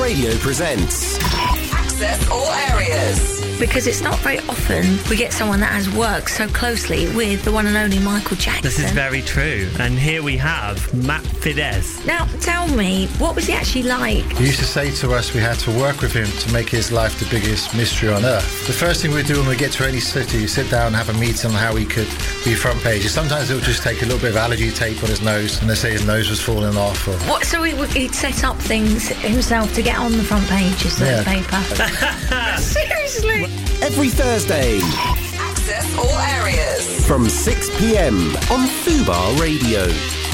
Radio presents Access All Areas. Because it's not very often we get someone that has worked so closely with the one and only Michael Jackson. This is very true. And here we have Matt Fidesz. Now, tell me, what was he actually like? He used to say to us we had to work with him to make his life the biggest mystery on earth. The first thing we do when we get to any city is sit down and have a meeting on how he could be front pages. Sometimes he'll just take a little bit of allergy tape on his nose and they say his nose was falling off. Or... What? So he'd set up things himself to get on the front pages of the paper? Seriously? Every Thursday. Access All Areas. From 6 p.m. on Fubar Radio.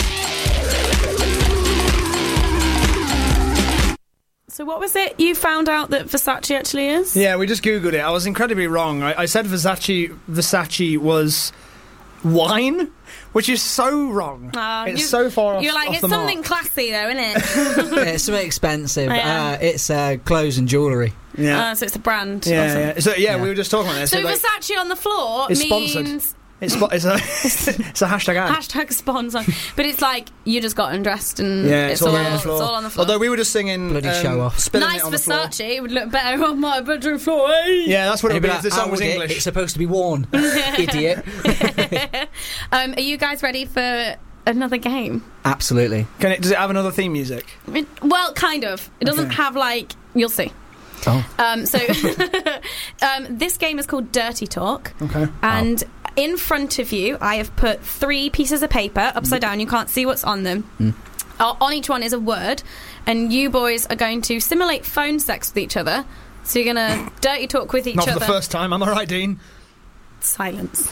So what was it you found out that Versace actually is? Yeah, we just Googled it. I was incredibly wrong. I said Versace was wine, which is so wrong. It's so far off. You're like, off it's the something mark. classy though, isn't it? It's something expensive. Yeah. It's clothes and jewellery. Yeah. So it's a brand. Yeah. So we were just talking about this. So like, Versace on the floor it's means... sponsored. It's a hashtag ad. Hashtag sponsor. But it's like, you just got undressed and it's all on the floor. It's all on the floor. Although we were just singing... Bloody show off. Spilling nice it on the floor. Versace. It would look better on my bedroom floor, eh? Yeah, that's what it would be Like, if the song was English. It's supposed to be worn. Idiot. Are you guys ready for another game? Absolutely. Does it have another theme music? Well, kind of. It doesn't have, like... You'll see. Oh. So this game is called Dirty Talk. Okay. And in front of you, I have put 3 pieces of paper upside down. You can't see what's on them. On each one is a word, and you boys are going to simulate phone sex with each other. So you're going to dirty talk with each Not other. for the first time. Am I right, Dean? Silence.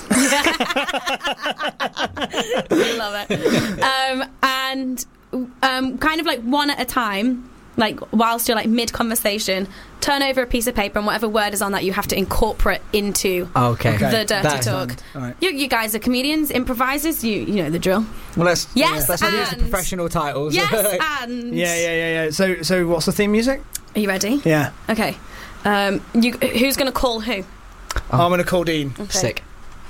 I love it. And kind of like one at a time, like whilst you're like mid-conversation, turn over a piece of paper and whatever word is on that you have to incorporate into the dirty talk. Right. You guys are comedians, improvisers, you know the drill. Well, let's use the and- professional titles. Yes, and... Yeah. So what's the theme music? Are you ready? Yeah. Okay. Who's going to call who? I'm going to call Dean. Okay. Sick.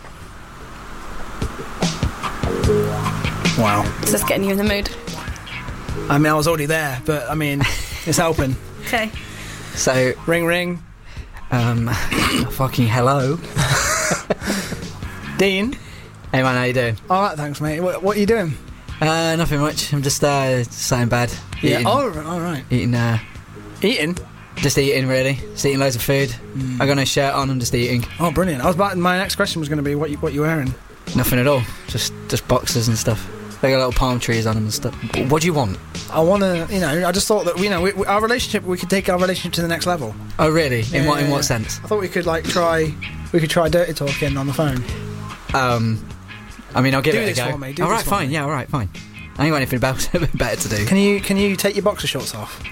Wow. Is this getting you in the mood? I mean, I was already there, but I mean, it's helping. Okay. So, Ring, ring. fucking hello. Dean. Hey man, how you doing? All right, thanks, mate. What are you doing? Nothing much. I'm just sat in bed. Eating, all right. Eating, Eating? just eating really. Just eating loads of food. I got no shirt on, I'm just eating. Oh, brilliant. My next question was going to be what you wearing. Nothing at all. Just boxes and stuff. They got little palm trees on them and stuff. What do you want? I want to, I just thought that, our relationship, we could take our relationship to the next level. Oh really? In Yeah. what sense? I thought we could try dirty talking on the phone. I mean, I'll give Do it a this go. for me, do all this right, for fine. me. Yeah, all right, fine. I ain't got anything better to do. Can you take your boxer shorts off?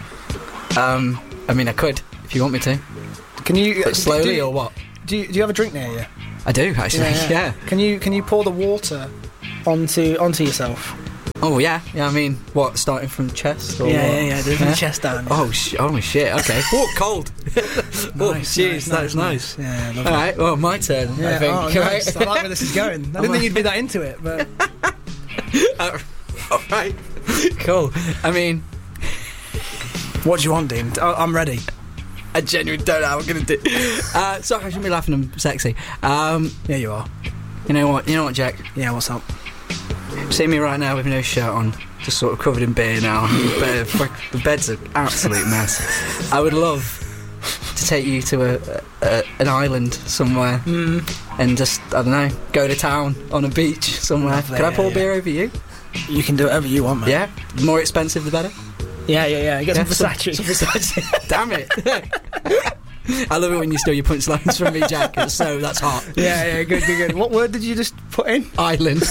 I mean, I could if you want me to. Can you But slowly or what? Do you have a drink near you? I do actually. Yeah. Can you pour the water onto yourself? Oh yeah. I mean, what? Starting from the chest? Or what? Yeah. Do the chest down. Yeah. Oh shit. Okay. Oh, cold. Oh, jeez, that's nice. Yeah, lovely. All right. Well, my turn. Yeah, I think. oh, nice. I like where this is going. I didn't think you'd be that into it, but all right. Cool. I mean, what do you want, Dean? I'm ready. I genuinely don't know what I'm gonna do. Sorry, I shouldn't be laughing. I'm sexy. Yeah, you are. You know what, Jack? Yeah, what's up? See me right now with no shirt on, just sort of covered in beer now. The bed's an absolute mess. I would love to take you to an island somewhere and just, I don't know, go to town on a beach somewhere. Lovely, Can I pour yeah. beer over you? You can do whatever you want, man. Yeah? The more expensive, the better? Yeah. Get some Yeah, Versace. some Versace. Damn it. I love it when you steal your punchlines from me, Jack. That's hot. Yeah, good. What word did you just put in? Island.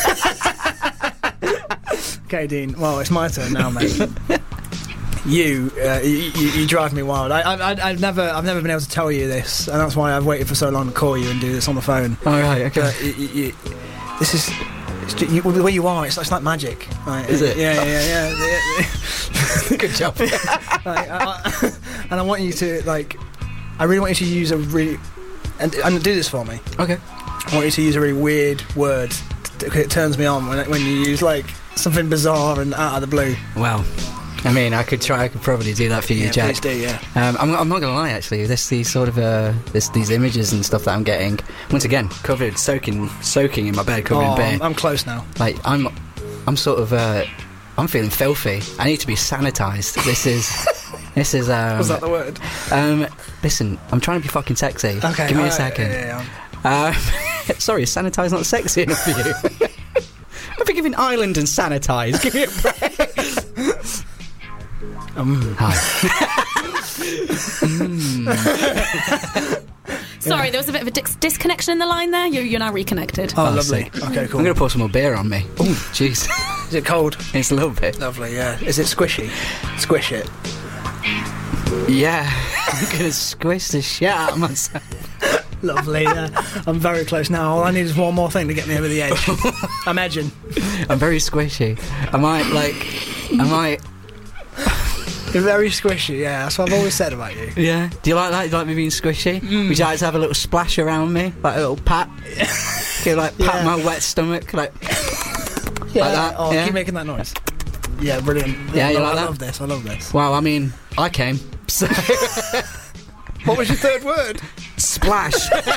Okay, Dean. Well, it's my turn now, mate. You drive me wild. I've never been able to tell you this, and that's why I've waited for so long to call you and do this on the phone. All right, okay. This is the way you are. It's like magic. Right? Is it? Yeah. Good job. And I want you to I really want you to use a really and do this for me. Okay. I want you to use a really weird word. It turns me on when you use something bizarre and out of the blue. Well, I mean, I could probably do that for you, Jack. Please do, yeah. I'm not gonna lie, actually. These sort of these images and stuff that I'm getting. Once again, covered, soaking in my bed, covered in beer. I'm close now. Like I'm sort of I'm feeling filthy. I need to be sanitised. This is. Was that the word? Listen, I'm trying to be fucking sexy. Okay, give me a second. Yeah. Sorry, sanitise not sexy enough for you. I've been giving Ireland and sanitise. Give me a break. Hi. Sorry, there was a bit of a disconnection in the line there. You're now reconnected. Oh, lovely. See. Okay, cool. I'm going to pour some more beer on me. Oh, jeez. Is it cold? It's a little bit. Lovely, yeah. Is it squishy? Squish it. Yeah. I'm going to squish the shit out of myself. Lovely, yeah. I'm very close now. All I need is one more thing to get me over the edge. I'm edging. I'm very squishy. Am I... You're very squishy, yeah. That's what I've always said about you. Yeah. Do you like that? Do you like me being squishy? Would you like to have a little splash around me? Like a little pat? Can you, like, pat my wet stomach? Like... Yeah. Like that? Oh, Yeah? keep making that noise. Yeah, brilliant. Yeah, you like that? I love this. Well, I mean, I came. So... What was your third word? Splash.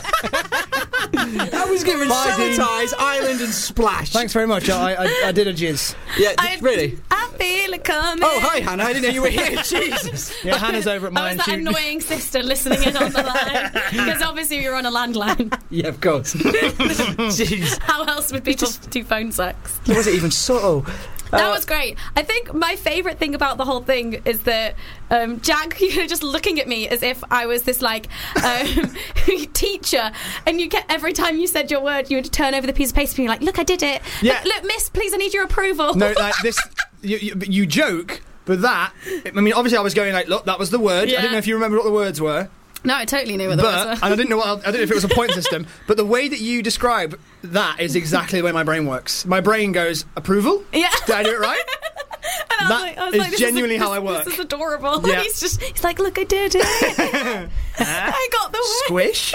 I was given sanitise, Ireland and splash. Thanks very much. I did a jizz. Yeah, really? I feel it coming. Oh, hi, Hannah. I didn't know you were here. Jesus. Yeah, Hannah's over at mine. I was that annoying sister listening in on the line. Because obviously you're on a landline. Yeah, of course. Jeez. How else would people do phone sex? It wasn't even subtle. That was great. I think my favourite thing about the whole thing is that Jack, just looking at me as if I was this like teacher, and you get every time you said your word, you would turn over the piece of paper and you're like, "Look, I did it. Yeah. Look, miss, please, I need your approval." No, like this. You joke, but that. I mean, obviously, I was going like, "Look, that was the word." Yeah. I didn't know if you remember what the words were. No, I totally knew what the words were. And I didn't know I didn't know if it was a point system. But the way that you describe that is exactly the way my brain works. My brain goes, approval? Yeah. Did I do it right? And I was like, genuinely how I work. This is adorable. Yeah. He's like, "Look, I did it. I got the word." Squish?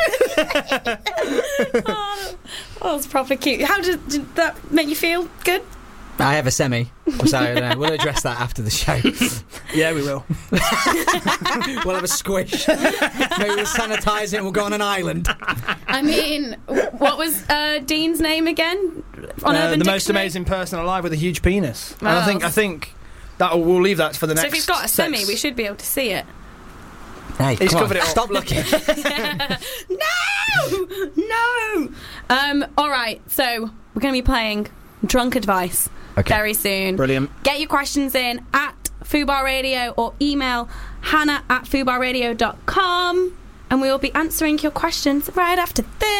Oh, it's proper cute. How did that make you feel? Good? I have a semi, so we'll address that after the show. Yeah, we will. We'll have a squish. Maybe we'll sanitise it and we'll go on an island. I mean, what was Dean's name again? On Urban the most Dictionary? amazing person alive with a huge penis. And Wow. I think that we'll leave that for the next. So if he's got a semi, sex. we should be able to see it. Hey, He's come covered on. it all. Stop looking. No! All right, so we're going to be playing Drunk Advice very soon. Brilliant. Get your questions in at Fubar Radio or email hannah@fubarradio.com, and we will be answering your questions right after this.